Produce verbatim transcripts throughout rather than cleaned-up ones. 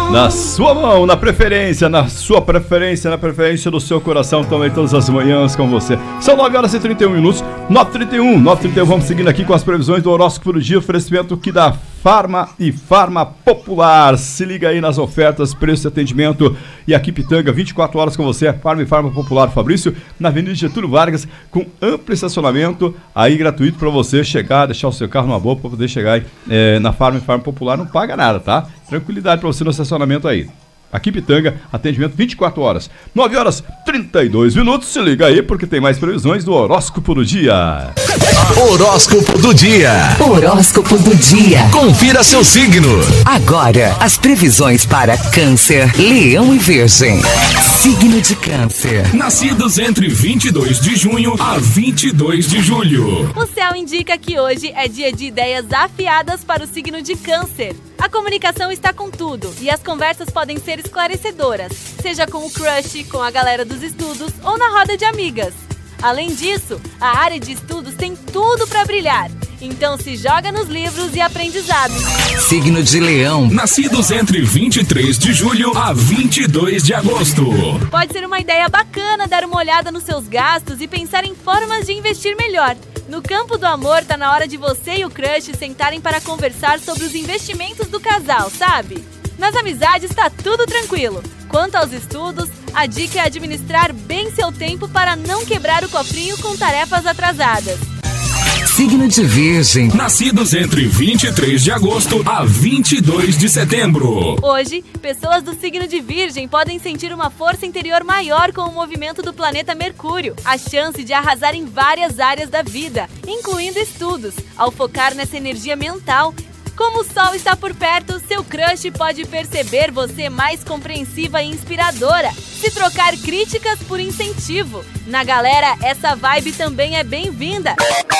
Na sua mão, na preferência, na sua preferência, na preferência do seu coração, também todas as manhãs com você. São nove horas e trinta e um minutos, nove e trinta e um, nove e trinta e um, vamos seguindo aqui com as previsões do horóscopo do dia, oferecimento que dá Farma e Farma Popular. Se liga aí nas ofertas, preço e atendimento. E aqui Pitanga, vinte e quatro horas com você, Farma e Farma Popular Fabrício, na Avenida Getúlio Vargas, com amplo estacionamento, aí gratuito para você chegar, deixar o seu carro numa boa para poder chegar aí, é, na Farma e Farma Popular, não paga nada, tá? Tranquilidade para você no estacionamento aí. Aqui Pitanga, atendimento vinte e quatro horas. nove horas e trinta e dois minutos. Se liga aí porque tem mais previsões do horóscopo do dia. Horóscopo do dia. Horóscopo do dia. Confira seu signo. Agora, as previsões para Câncer, Leão e Virgem. Signo de Câncer. Nascidos entre vinte e dois de junho a vinte e dois de julho. O céu indica que hoje é dia de ideias afiadas para o signo de Câncer. A comunicação está com tudo e as conversas podem ser esclarecedoras, seja com o crush, com a galera dos estudos ou na roda de amigas. Além disso, a área de estudos tem tudo para brilhar, então se joga nos livros e aprendizados. Signo de Leão. Nascidos entre vinte e três de julho a vinte e dois de agosto. Pode ser uma ideia bacana dar uma olhada nos seus gastos e pensar em formas de investir melhor. No campo do amor, tá na hora de você e o crush sentarem para conversar sobre os investimentos do casal, sabe? Nas amizades tá tudo tranquilo. Quanto aos estudos, a dica é administrar bem seu tempo para não quebrar o cofrinho com tarefas atrasadas. Signo de Virgem. Nascidos entre vinte e três de agosto a vinte e dois de setembro. Hoje, pessoas do signo de Virgem podem sentir uma força interior maior com o movimento do planeta Mercúrio, a chance de arrasar em várias áreas da vida, incluindo estudos, ao focar nessa energia mental. Como o sol está por perto, seu crush pode perceber você mais compreensiva e inspiradora, se trocar críticas por incentivo. Na galera, essa vibe também é bem-vinda.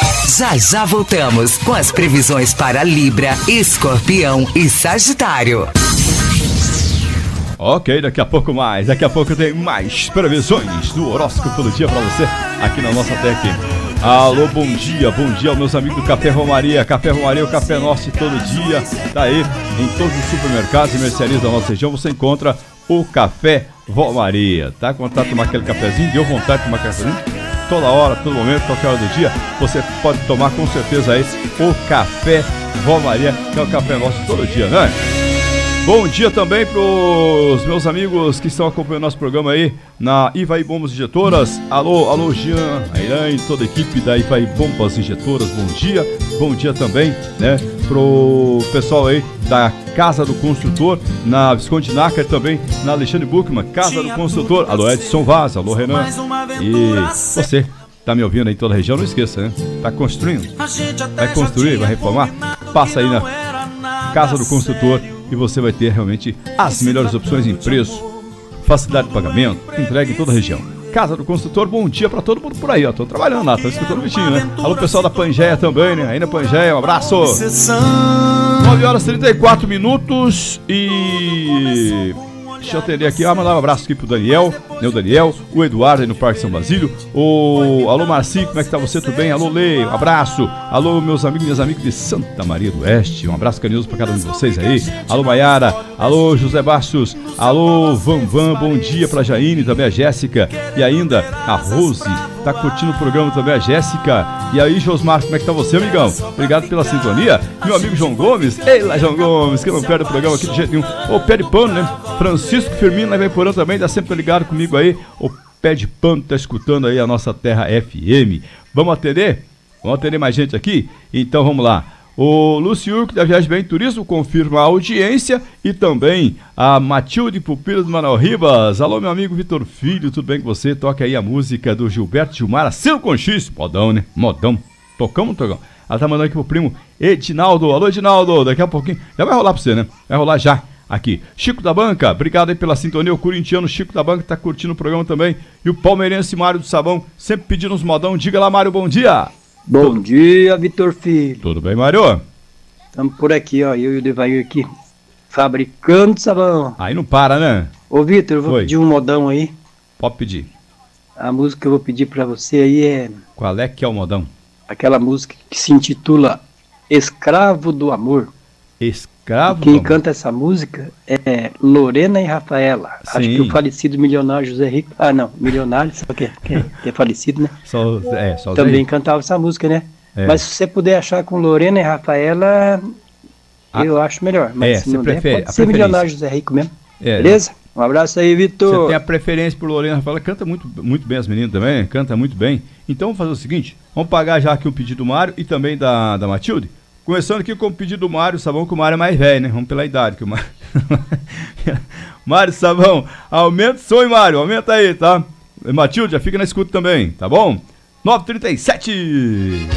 Já já voltamos com as previsões para Libra, Escorpião e Sagitário. Ok, daqui a pouco mais, daqui a pouco tem mais previsões do horóscopo do dia para você aqui na nossa Tec. Alô, bom dia, bom dia aos meus amigos do Café Romaria. Café Romaria, o café nosso todo dia. Tá aí em todos os supermercados e mercearias da nossa região. Você encontra o Café Romaria. Tá? Quando tá tomar aquele cafezinho, deu vontade de tomar cafezinho? Toda hora, todo momento, qualquer hora do dia, você pode tomar com certeza aí o Café Romaria, que é o café nosso todo dia, né? Bom dia também para os meus amigos que estão acompanhando nosso programa aí na Ivaí Bombas Injetoras. Alô, alô, Jean, Airan, toda a equipe da Ivaí Bombas Injetoras, bom dia. Bom dia também, né, pro pessoal aí da Casa do Construtor, na Visconde Nácar, também na Alexandre Buchmann, Casa do Construtor. Alô, Edson Vaz, alô, Renan. E você tá me ouvindo aí em toda a região, não esqueça, né? Tá construindo? Vai construir, vai reformar? Passa aí na Casa do Construtor e você vai ter realmente as melhores opções em preço, facilidade de pagamento, entrega em toda a região. Casa do Construtor, bom dia pra todo mundo por aí, ó. Tô trabalhando lá, tô escutando o bichinho, né? Alô, pessoal da Pangeia também, né? Aí na Pangeia, um abraço. nove horas e trinta e quatro minutos e... Deixa eu atender aqui, ah, mandar um abraço aqui pro Daniel, né, o Daniel, o Eduardo aí no Parque São Basílio, o... Alô, Marcinho, como é que tá você, tudo bem? Alô, Lê, um abraço. Alô, meus amigos e minhas amigas de Santa Maria do Oeste, um abraço carinhoso pra cada um de vocês aí. Alô, Maiara, alô, José Bastos, alô, Van Van, bom dia pra Jaine, também a Jéssica, e ainda a Rose, tá curtindo o programa também a Jéssica. E aí, Josmar, como é que tá você, amigão? Obrigado pela sintonia. Meu amigo João Gomes, ei lá, João Gomes, que não perde o programa aqui de jeito nenhum. Ô, pé de pano, né? Francisco Firmino, lá em Porão também, tá sempre ligado comigo aí. O pé de pano tá escutando aí a nossa Terra F M. Vamos atender? Vamos atender mais gente aqui? Então vamos lá. O Lúcio Urco da Viagem Bem Turismo confirma a audiência e também a Matilde Pupila do Manuel Ribas. Alô, meu amigo Vitor Filho, tudo bem com você? Toca aí a música do Gilberto Gilmar, Aceno com X. Modão, né? Modão. Tocamos, tocamos. Ela tá mandando aqui pro primo Edinaldo. Alô, Edinaldo, daqui a pouquinho. Já vai rolar pra você, né? Vai rolar já. Aqui, Chico da Banca, obrigado aí pela sintonia, o corintiano Chico da Banca tá curtindo o programa também, e o palmeirense Mário do Sabão, sempre pedindo uns modão. Diga lá, Mário, bom dia. Bom Tudo... dia, Vitor Filho. Tudo bem, Mário? Estamos por aqui, ó, eu e o Devair aqui, fabricando sabão. Aí não para, né? Ô, Vitor, eu vou Oi. pedir um modão aí. Pode pedir. A música que eu vou pedir pra você aí é... Qual é que é o modão? Aquela música que se intitula Escravo do Amor. Escravo Escravo? Quem Tom? canta essa música é Lorena e Rafaela. Sim. Acho que o falecido milionário José Rico. Ah, não, milionário, só que, que, que é falecido, né? Só, é, só Também cantava essa música, né? É. Mas se você puder achar com Lorena e Rafaela, Ah, eu acho melhor. Mas é, se você não der, prefere, pode a ser preferência. milionário José Rico mesmo. É, Beleza? Um abraço aí, Você Vitor. tem a preferência por Lorena Rafaela, canta muito, muito bem as meninas também, canta muito bem. Então vamos fazer o seguinte, vamos pagar já aqui o pedido do Mário e também da, da Matilde. Começando aqui com o pedido do Mário Sabão, que o Mário é mais velho, né? Vamos pela idade que o Mário... Mário Sabão, aumenta o som, hein, Mário? Aumenta aí, tá? Matilde, já fica na escuta também, tá bom? nove e trinta e sete